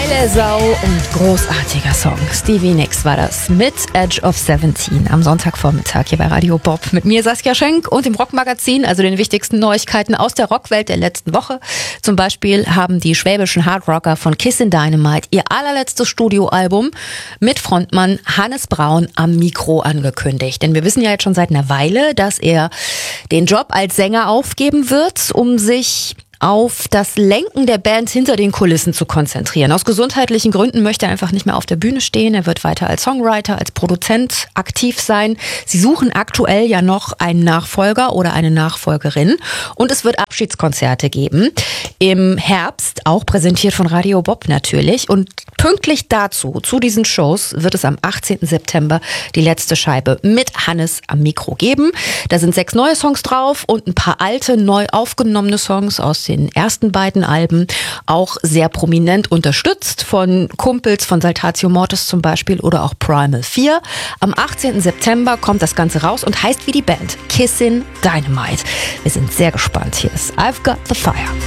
Geile Sau und großartiger Song. Stevie Nicks war das mit Edge of 17 am Sonntagvormittag hier bei Radio Bob. Mit mir Saskia Schenk und dem Rockmagazin, also den wichtigsten Neuigkeiten aus der Rockwelt der letzten Woche. Zum Beispiel haben die schwäbischen Hardrocker von Kissin' Dynamite ihr allerletztes Studioalbum mit Frontmann Hannes Braun am Mikro angekündigt. Denn wir wissen ja jetzt schon seit einer Weile, dass er den Job als Sänger aufgeben wird, um sich auf das Lenken der Band hinter den Kulissen zu konzentrieren. Aus gesundheitlichen Gründen möchte er einfach nicht mehr auf der Bühne stehen. Er wird weiter als Songwriter, als Produzent aktiv sein. Sie suchen aktuell ja noch einen Nachfolger oder eine Nachfolgerin. Und es wird Abschiedskonzerte geben. Im Herbst, auch präsentiert von Radio Bob natürlich. Und pünktlich dazu, zu diesen Shows, wird es am 18. September die letzte Scheibe mit Hannes am Mikro geben. Da sind 6 neue Songs drauf und ein paar alte, neu aufgenommene Songs aus den ersten beiden Alben, auch sehr prominent unterstützt von Kumpels von Saltatio Mortis zum Beispiel oder auch Primal 4. Am 18. September kommt das Ganze raus und heißt wie die Band Kissin' Dynamite. Wir sind sehr gespannt. Hier ist I've Got the Fire.